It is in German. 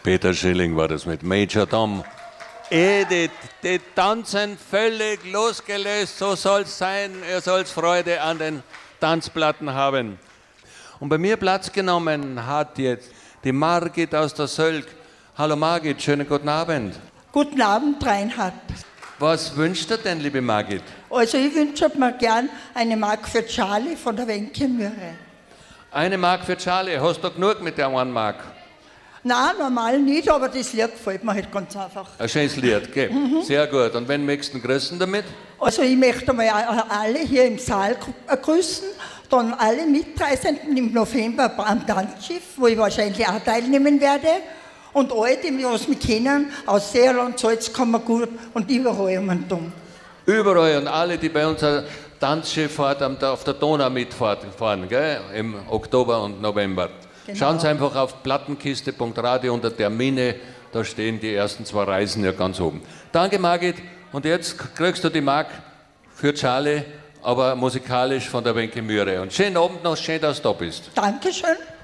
Peter Schilling war das mit Major Tom. Edith, die tanzen völlig losgelöst, so soll's sein, ihr sollt Freude an den Tanzplatten haben. Und bei mir Platz genommen hat jetzt die Margit aus der Sölk. Hallo Margit, schönen guten Abend. Guten Abend, Reinhard. Was wünscht ihr denn, liebe Margit? Also ich wünsche mir gern eine Mark für Charlie von der Wenke Mürre. Eine Mark für Charlie, hast du genug mit der einen Mark? Nein, normal nicht, aber das Lied gefällt mir halt ganz einfach. Ein schönes Lied, gell? Sehr gut. Und wen möchtest du grüßen damit? Also ich möchte mal alle hier im Saal grüßen, dann alle Mitreisenden im November am Tanzschiff, wo ich wahrscheinlich auch teilnehmen werde. Und alle, die mich kennen, aus Seerland, Salzkammergut und überall um den Dom. Überall und alle, die bei unserer Tanzschifffahrt auf der Donau mitfahren, gell? Im Oktober und November. Genau. Schauen Sie einfach auf plattenkiste.radio unter Termine, da stehen die ersten 2 Reisen ja ganz oben. Danke Margit, und jetzt kriegst du die Mark für Charlie, aber musikalisch von der Wenke Mürre. Und schönen Abend noch, schön, dass du da bist. Dankeschön.